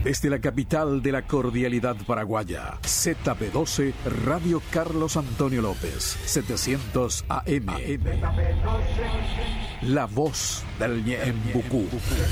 Desde la capital de la cordialidad paraguaya, ZP12, Radio Carlos Antonio López, 700 AM. La voz del Ñeembucú.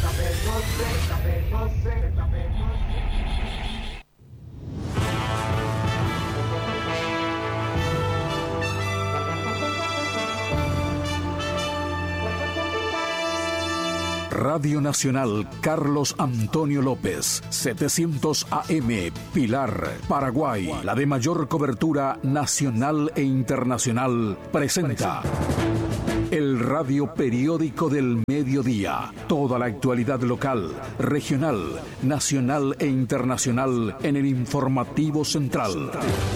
Radio Nacional Carlos Antonio López, 700 AM, Pilar, Paraguay. La de mayor cobertura nacional e internacional presenta el radio periódico del mediodía. Toda la actualidad local, regional, nacional e internacional en el informativo central.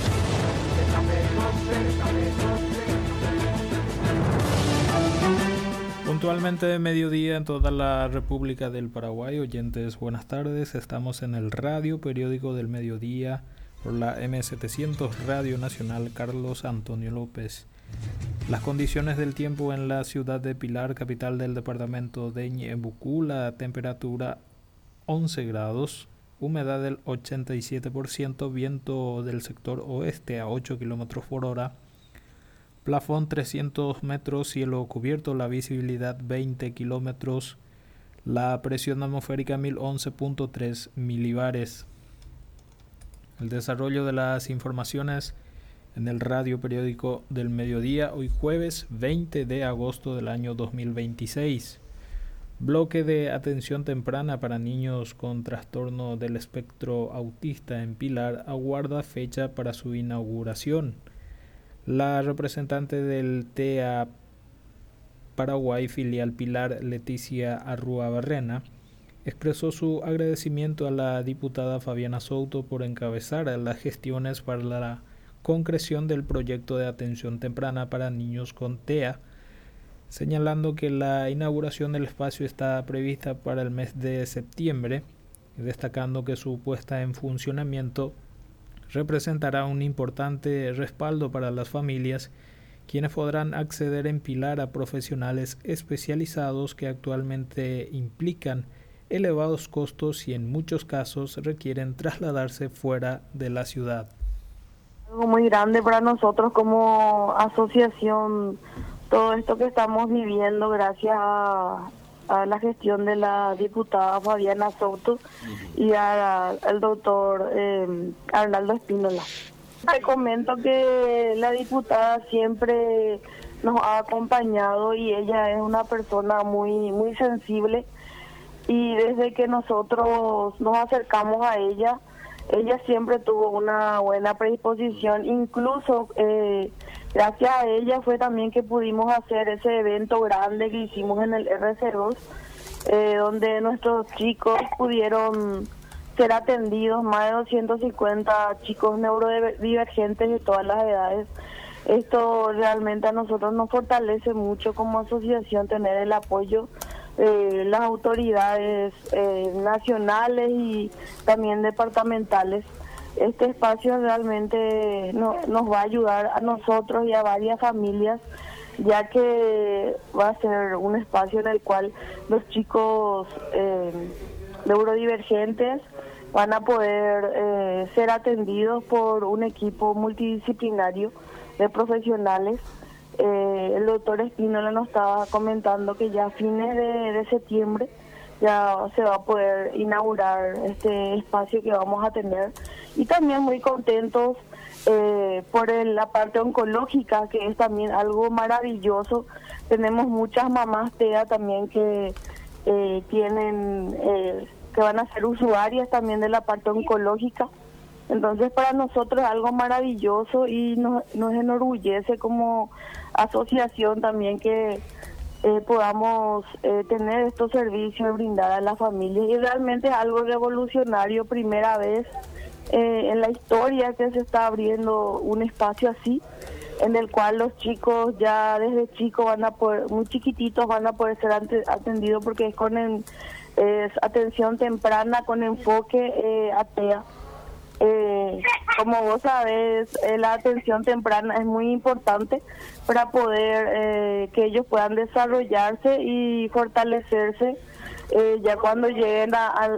Puntualmente de mediodía en toda la República del Paraguay. Oyentes, buenas tardes. Estamos en el radio periódico del mediodía por la M700 Radio Nacional Carlos Antonio López. Las condiciones del tiempo en la ciudad de Pilar, capital del departamento de Ñeembucú: la temperatura 11 grados, humedad del 87%, viento del sector oeste a 8 km por hora. Plafón 300 metros, cielo cubierto, la visibilidad 20 kilómetros, la presión atmosférica 1011.3 milibares. El desarrollo de las informaciones en el radio periódico del mediodía, hoy jueves 20 de agosto del año 2026. Bloque de atención temprana para niños con trastorno del espectro autista en Pilar aguarda fecha para su inauguración. La representante del TEA Paraguay filial Pilar, Leticia Arrua-Barrena, expresó su agradecimiento a la diputada Fabiana Souto por encabezar las gestiones para la concreción del proyecto de atención temprana para niños con TEA, señalando que la inauguración del espacio está prevista para el mes de septiembre, destacando que su puesta en funcionamiento representará un importante respaldo para las familias, quienes podrán acceder en Pilar a profesionales especializados que actualmente implican elevados costos y en muchos casos requieren trasladarse fuera de la ciudad. Algo muy grande para nosotros como asociación, todo esto que estamos viviendo gracias a la gestión de la diputada Fabiana Souto y al doctor Arnaldo Espínola. Te comento que la diputada siempre nos ha acompañado y ella es una persona muy sensible, y desde que nosotros nos acercamos a ella siempre tuvo una buena predisposición. Incluso gracias a ella fue también que pudimos hacer ese evento grande que hicimos en el RC2, donde nuestros chicos pudieron ser atendidos, más de 250 chicos neurodivergentes de todas las edades. Esto realmente a nosotros nos fortalece mucho como asociación, tener el apoyo de las autoridades nacionales y también departamentales. Este espacio realmente nos va a ayudar a nosotros y a varias familias, ya que va a ser un espacio en el cual los chicos neurodivergentes van a poder ser atendidos por un equipo multidisciplinario de profesionales. El doctor Espínola nos estaba comentando que ya a fines de septiembre ya se va a poder inaugurar este espacio que vamos a tener, y también muy contentos por la parte oncológica, que es también algo maravilloso. Tenemos muchas mamás TEA también que tienen que van a ser usuarias también de la parte oncológica. Entonces para nosotros es algo maravilloso y nos enorgullece como asociación también que podamos tener estos servicios brindar a las familias, y realmente es algo revolucionario, primera vez en la historia que se está abriendo un espacio así, en el cual los chicos ya desde chicos van a poder, muy chiquititos, van a poder ser atendidos, porque es atención temprana con enfoque a TEA. Como vos sabés, la atención temprana es muy importante para poder que ellos puedan desarrollarse y fortalecerse Ya cuando lleguen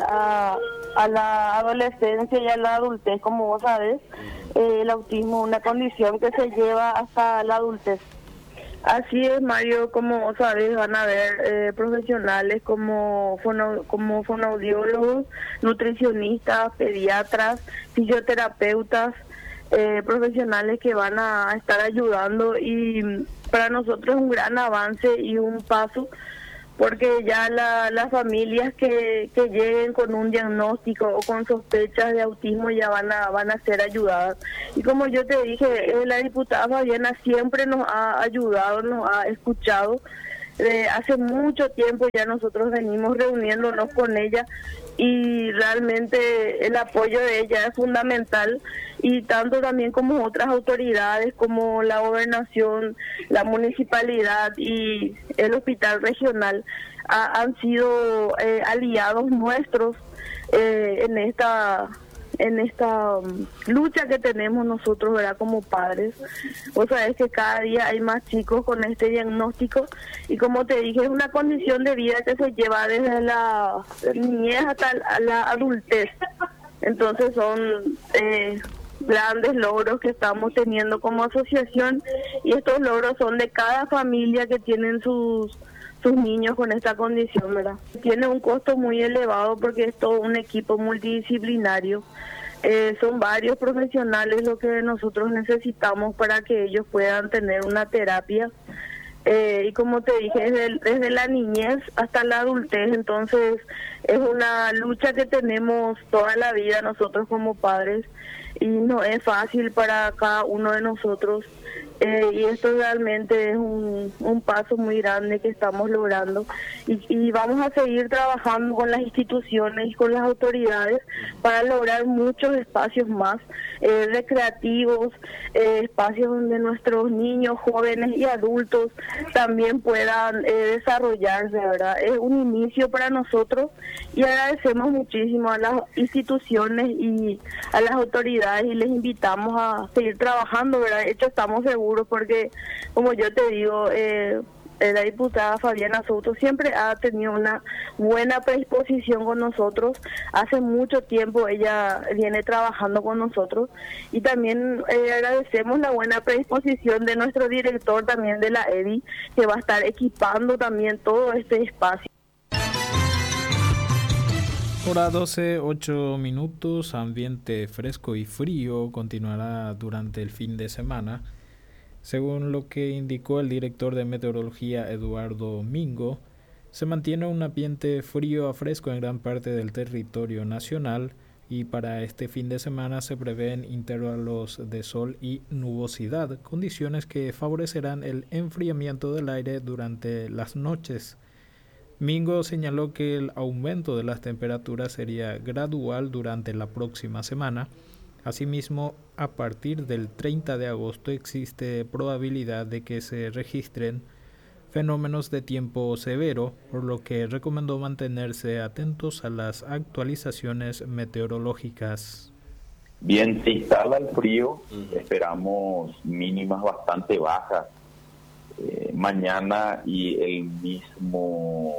a la adolescencia y a la adultez, como vos sabés, el autismo es una condición que se lleva hasta la adultez. Así es, Mario, como vos sabés, van a haber profesionales como fonoaudiólogos, nutricionistas, pediatras, fisioterapeutas, profesionales que van a estar ayudando, y para nosotros es un gran avance y un paso, porque ya las familias que lleguen con un diagnóstico o con sospechas de autismo ya van a ser ayudadas. Y como yo te dije, la diputada Fabiana siempre nos ha ayudado, nos ha escuchado. Hace mucho tiempo ya nosotros venimos reuniéndonos con ella, y realmente el apoyo de ella es fundamental, y tanto también como otras autoridades como la gobernación, la municipalidad y el hospital regional han sido aliados nuestros en esta lucha que tenemos nosotros, ¿verdad?, como padres. Vos sabés que cada día hay más chicos con este diagnóstico, y como te dije, es una condición de vida que se lleva desde la niñez hasta la adultez. Entonces son grandes logros que estamos teniendo como asociación, y estos logros son de cada familia que tienen sus niños con esta condición, ¿verdad? Tiene un costo muy elevado porque es todo un equipo multidisciplinario. Son varios profesionales lo que nosotros necesitamos para que ellos puedan tener una terapia. Y como te dije, desde la niñez hasta la adultez, entonces es una lucha que tenemos toda la vida nosotros como padres, y no es fácil para cada uno de nosotros. Y esto realmente es un paso muy grande que estamos logrando, y vamos a seguir trabajando con las instituciones y con las autoridades para lograr muchos espacios más recreativos, espacios donde nuestros niños, jóvenes y adultos también puedan desarrollarse, ¿verdad? Es un inicio para nosotros, y agradecemos muchísimo a las instituciones y a las autoridades, y les invitamos a seguir trabajando, ¿verdad? De hecho, estamos seguros, porque como yo te digo, la diputada Fabiana Souto siempre ha tenido una buena predisposición con nosotros. Hace mucho tiempo ella viene trabajando con nosotros, y también agradecemos la buena predisposición de nuestro director también de la EDI, que va a estar equipando también todo este espacio. Hora 12, 8 minutos, ambiente fresco y frío continuará durante el fin de semana. Según lo que indicó el director de meteorología Eduardo Mingo, se mantiene un ambiente frío a fresco en gran parte del territorio nacional, y para este fin de semana se prevén intervalos de sol y nubosidad, condiciones que favorecerán el enfriamiento del aire durante las noches. Mingo señaló que el aumento de las temperaturas sería gradual durante la próxima semana. Asimismo, a partir del 30 de agosto existe probabilidad de que se registren fenómenos de tiempo severo, por lo que recomendó mantenerse atentos a las actualizaciones meteorológicas. Bien, se instala el frío, esperamos mínimas bastante bajas mañana y el mismo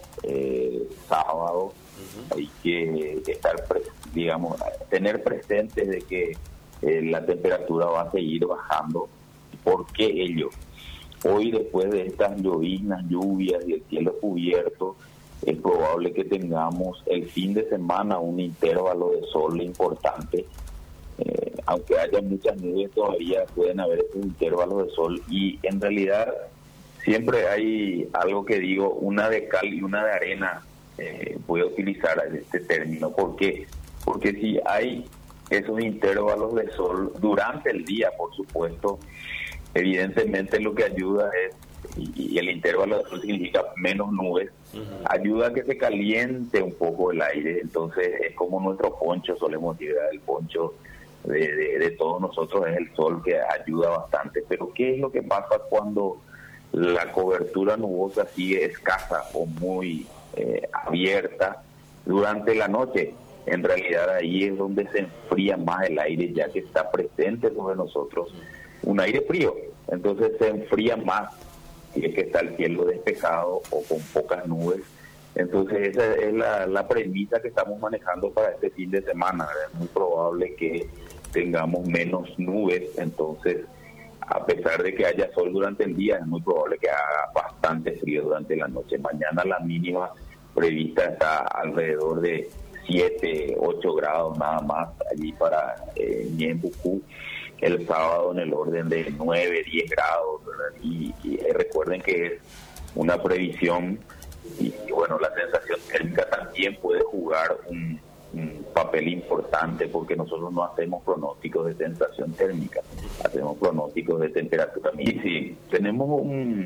sábado. Hay que estar, tener presente de que la temperatura va a seguir bajando. ¿Por qué ello? Hoy, después de estas lloviznas, lluvias y el cielo cubierto, es probable que tengamos el fin de semana un intervalo de sol importante. Aunque haya muchas nubes, todavía pueden haber estos intervalos de sol, y en realidad siempre hay algo que digo, una de cal y una de arena. Voy a utilizar este término. ¿Por qué? Porque si hay esos intervalos de sol durante el día, por supuesto, evidentemente lo que ayuda es, y el intervalo de sol significa menos nubes, ayuda a que se caliente un poco el aire. Entonces es como nuestro poncho, solemos decir, el poncho de todos nosotros es el sol, que ayuda bastante. Pero ¿qué es lo que pasa cuando la cobertura nubosa sigue escasa o muy abierta durante la noche? En realidad ahí es donde se enfría más el aire, ya que está presente sobre nosotros un aire frío. Entonces se enfría más si es que está el cielo despejado o con pocas nubes. Entonces esa es la premisa que estamos manejando para este fin de semana. Es muy probable que tengamos menos nubes, entonces a pesar de que haya sol durante el día, es muy probable que haga bastante frío durante la noche. Mañana la mínima prevista está alrededor de 7, 8 grados nada más allí para Ñembucú. El sábado en el orden de 9, 10 grados, ¿verdad? Y recuerden que es una previsión y bueno, la sensación térmica también puede jugar un papel importante, porque nosotros no hacemos pronósticos de sensación térmica, hacemos pronósticos de temperatura. Y sí, tenemos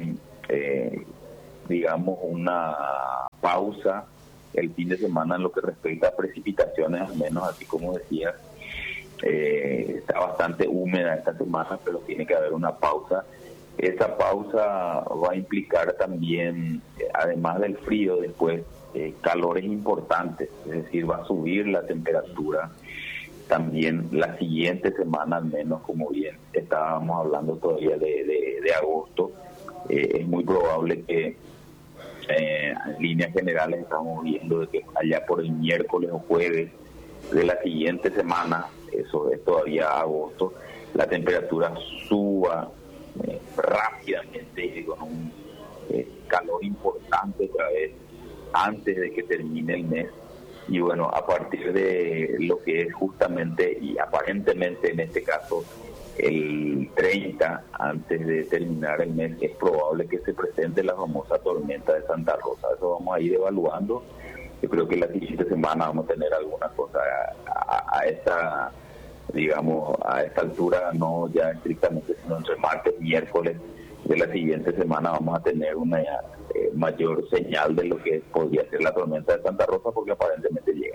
digamos una pausa el fin de semana en lo que respecta a precipitaciones, al menos así como decía. Está bastante húmeda esta semana, pero tiene que haber una pausa. Esa pausa va a implicar también, además del frío, después calores importantes, es decir, va a subir la temperatura. También la siguiente semana, al menos, como bien estábamos hablando todavía de agosto, es muy probable que en líneas generales estamos viendo de que allá por el miércoles o jueves de la siguiente semana, eso es todavía agosto, la temperatura suba rápidamente y con un calor importante otra vez antes de que termine el mes. Y bueno, a partir de lo que es justamente y aparentemente en este caso el 30, antes de terminar el mes, es probable que se presente la famosa tormenta de Santa Rosa. Eso vamos a ir evaluando. Yo creo que la siguiente semana vamos a tener alguna cosa a esta, digamos, a esta altura, no ya estrictamente, sino entre martes y miércoles de la siguiente semana vamos a tener una mayor señal de lo que podría ser la tormenta de Santa Rosa, porque aparentemente llega.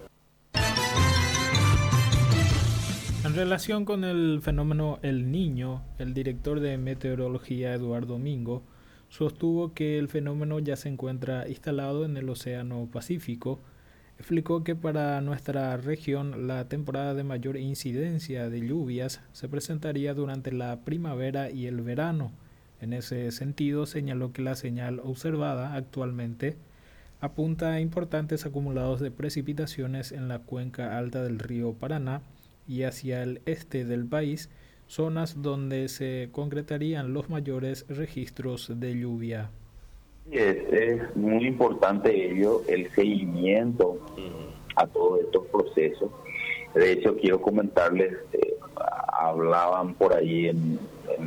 En relación con el fenómeno El Niño, el director de meteorología Eduardo Mingo sostuvo que el fenómeno ya se encuentra instalado en el Océano Pacífico. Explicó que para nuestra región la temporada de mayor incidencia de lluvias se presentaría durante la primavera y el verano. En ese sentido, señaló que la señal observada actualmente apunta a importantes acumulados de precipitaciones en la cuenca alta del río Paraná y hacia el este del país, zonas donde se concretarían los mayores registros de lluvia. Es muy importante ello, el seguimiento a todos estos procesos. De hecho, quiero comentarles, hablaban por ahí en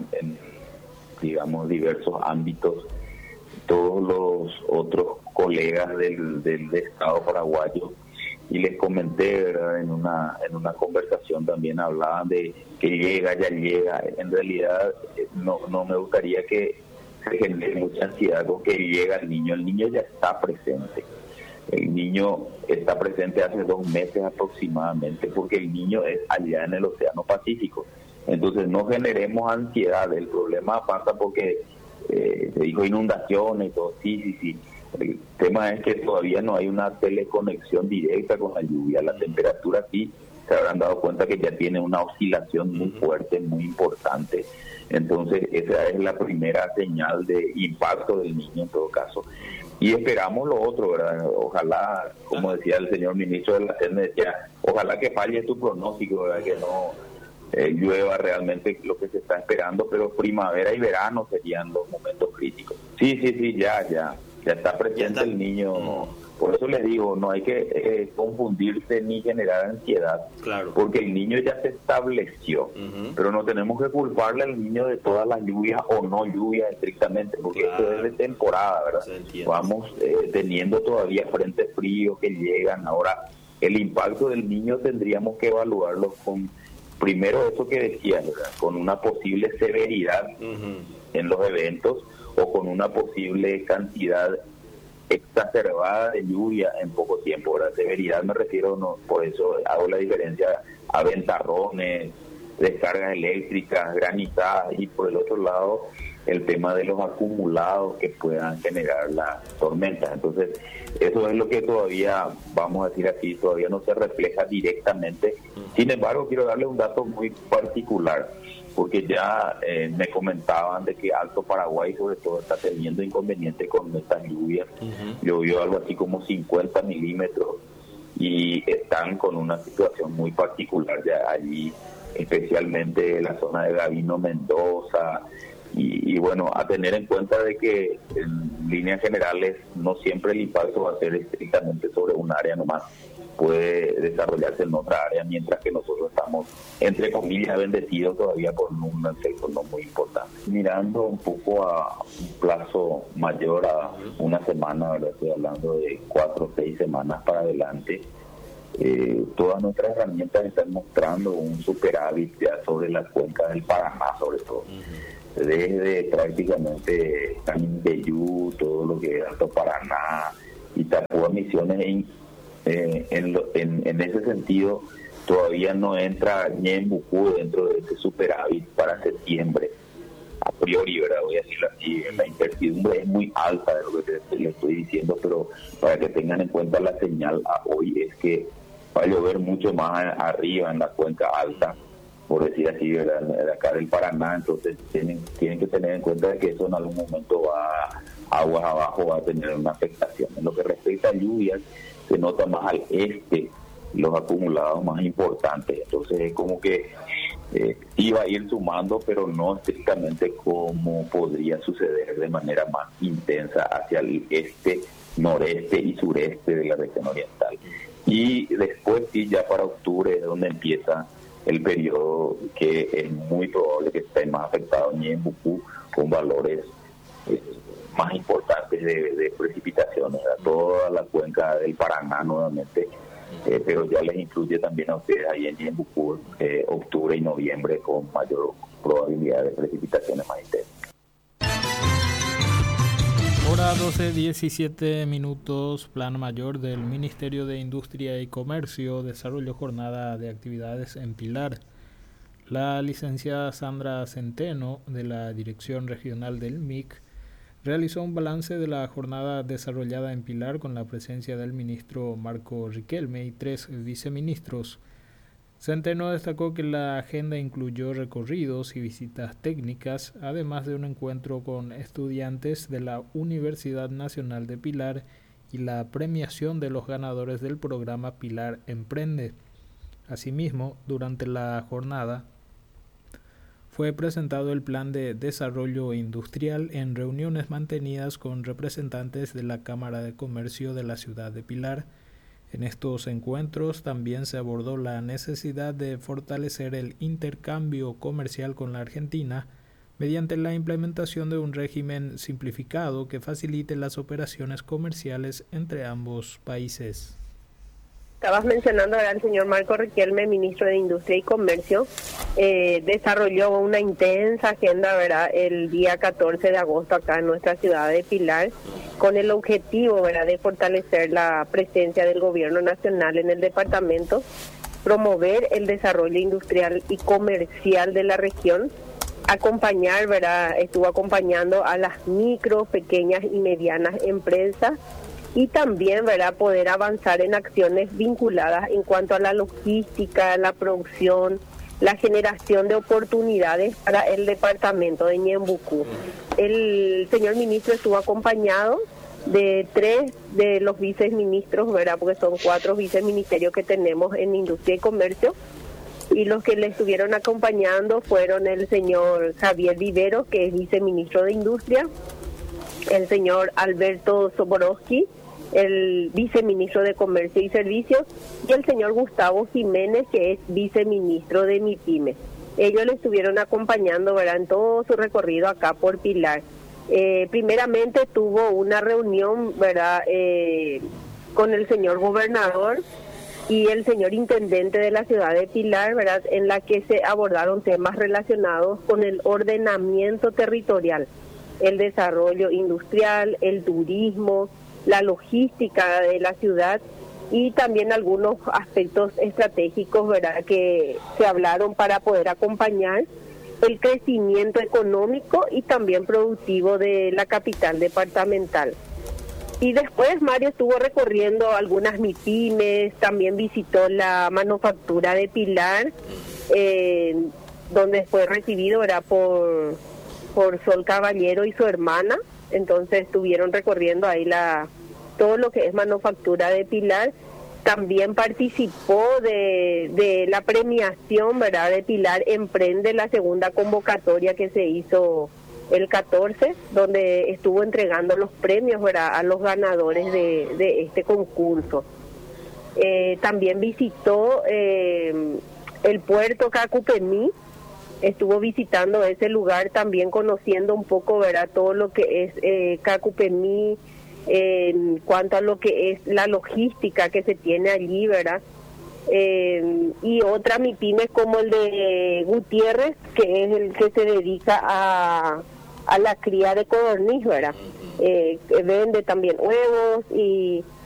digamos, diversos ámbitos, todos los otros colegas del Estado paraguayo, y les comenté, ¿verdad? en una conversación también hablaban de que ya llega. En realidad no me gustaría que se genere mucha ansiedad con que llega el niño ya está presente. El niño está presente hace 2 meses aproximadamente, porque el niño es allá en el Océano Pacífico. Entonces no generemos ansiedad. El problema pasa porque se dijo inundaciones y todo, sí. El tema es que todavía no hay una teleconexión directa con la lluvia. La temperatura sí, se habrán dado cuenta que ya tiene una oscilación muy fuerte, muy importante. Entonces esa es la primera señal de impacto del niño en todo caso. Y esperamos lo otro, ¿verdad? Ojalá, como decía el señor ministro de la CEN, decía, ojalá que falle tu pronóstico, ¿verdad? Que no llueva realmente lo que se está esperando, pero primavera y verano serían los momentos críticos. Sí, ya está presente el niño. Por eso les digo, no hay que confundirse ni generar ansiedad, claro, porque el niño ya se estableció, pero no tenemos que culparle al niño de todas las lluvias o no lluvias estrictamente, porque esto es de temporada, ¿verdad? Vamos teniendo todavía frentes fríos que llegan. Ahora, el impacto del niño tendríamos que evaluarlo con, primero eso que decía, ¿verdad? Con una posible severidad en los eventos o con una posible cantidad exacerbada de lluvia en poco tiempo. Ahora, severidad me refiero, no, por eso hago la diferencia a ventarrones, descargas eléctricas, granizadas, y por el otro lado el tema de los acumulados que puedan generar las tormentas. Entonces eso es lo que todavía, vamos a decir así, todavía no se refleja directamente. Sin embargo, quiero darle un dato muy particular. porque ya me comentaban de que Alto Paraguay sobre todo está teniendo inconvenientes con estas lluvias. Llovió algo así como 50 milímetros y están con una situación muy particular ya allí, especialmente en la zona de Gavino, Mendoza, y bueno, a tener en cuenta de que en líneas generales no siempre el impacto va a ser estrictamente sobre un área nomás, puede desarrollarse en otra área, mientras que nosotros estamos, entre comillas, bendecidos todavía con un efecto no muy importante. Mirando un poco a un plazo mayor, a una semana, ¿verdad? Estoy hablando de 4 o 6 semanas para adelante, todas nuestras herramientas están mostrando un superávit ya sobre la cuenca del Paraná, sobre todo. Desde prácticamente Canindeyú, todo lo que es Alto Paraná, Itapúa, Misiones, en ese sentido todavía no entra Ñembucú dentro de ese superávit para septiembre. A priori, ¿verdad? Voy a decirlo así, la incertidumbre es muy alta de lo que le estoy diciendo, pero para que tengan en cuenta la señal a hoy es que va a llover mucho más arriba en la cuenca alta, por decir así, ¿verdad? De acá del Paraná. Entonces tienen que tener en cuenta que eso en algún momento aguas abajo va a tener una afectación. En lo que respecta a lluvias, se nota más al este los acumulados más importantes, entonces es como que iba a ir sumando, pero no estrictamente como podría suceder de manera más intensa hacia el este, noreste y sureste de la región oriental. Y después sí, ya para octubre es donde empieza el periodo que es muy probable que esté más afectado en Ñembucú, con valores más importantes de precipitaciones, a toda la cuenca del Paraná nuevamente, pero ya les incluye también a ustedes ahí en Ñembucú, octubre y noviembre con mayor probabilidad de precipitaciones más intensas. Hora 12:17, Plan Mayor del Ministerio de Industria y Comercio desarrolló jornada de actividades en Pilar. La licenciada Sandra Centeno, de la Dirección Regional del MIC, realizó un balance de la jornada desarrollada en Pilar con la presencia del ministro Marco Riquelme y 3 viceministros. Centeno destacó que la agenda incluyó recorridos y visitas técnicas, además de un encuentro con estudiantes de la Universidad Nacional de Pilar y la premiación de los ganadores del programa Pilar Emprende. Asimismo, durante la jornada fue presentado el Plan de Desarrollo Industrial en reuniones mantenidas con representantes de la Cámara de Comercio de la ciudad de Pilar. En estos encuentros también se abordó la necesidad de fortalecer el intercambio comercial con la Argentina mediante la implementación de un régimen simplificado que facilite las operaciones comerciales entre ambos países. Estabas mencionando al señor Marco Riquelme, ministro de Industria y Comercio. Desarrolló una intensa agenda, ¿verdad?, el día 14 de agosto acá en nuestra ciudad de Pilar, con el objetivo, ¿verdad?, de fortalecer la presencia del gobierno nacional en el departamento, promover el desarrollo industrial y comercial de la región, acompañar, ¿verdad?, estuvo acompañando a las micro, pequeñas y medianas empresas, y también, ¿verdad?, poder avanzar en acciones vinculadas en cuanto a la logística, la producción, la generación de oportunidades para el departamento de Ñembucú. El señor ministro estuvo acompañado de 3 de los viceministros, ¿verdad?, porque son 4 viceministerios que tenemos en Industria y Comercio, y los que le estuvieron acompañando fueron el señor Javier Vivero, que es viceministro de Industria, el señor Alberto Soborowski, el viceministro de Comercio y Servicios, y el señor Gustavo Jiménez, que es viceministro de MIPYME. Ellos le estuvieron acompañando, ¿verdad?, en todo su recorrido acá por Pilar. Primeramente tuvo una reunión, ¿verdad?, con el señor gobernador y el señor intendente de la ciudad de Pilar, ¿verdad?, en la que se abordaron temas relacionados con el ordenamiento territorial, el desarrollo industrial, el turismo, la logística de la ciudad y también algunos aspectos estratégicos, ¿verdad?, que se hablaron para poder acompañar el crecimiento económico y también productivo de la capital departamental. Y después Mario estuvo recorriendo algunas MIPYMES, también visitó la manufactura de Pilar, donde fue recibido era por Sol Caballero y su hermana. Entonces estuvieron recorriendo ahí todo lo que es manufactura de Pilar. También participó de la premiación, ¿verdad?, de Pilar Emprende, la segunda convocatoria que se hizo el 14, donde estuvo entregando los premios, ¿verdad?, a los ganadores de este concurso. También visitó el puerto Cacupemí, estuvo visitando ese lugar, también conociendo un poco, ¿verdad?, todo lo que es Cacupemí, en cuanto a lo que es la logística que se tiene allí, ¿verdad? Y otra MIPYME como el de Gutiérrez, que es el que se dedica a la cría de codorniz, ¿verdad? Vende también huevos y